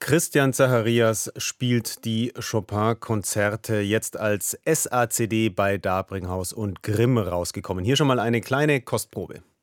Christian Zacharias spielt die Chopin-Konzerte jetzt als SACD bei Darbringhaus und Grimm rausgekommen. Hier schon mal eine kleine Kostprobe.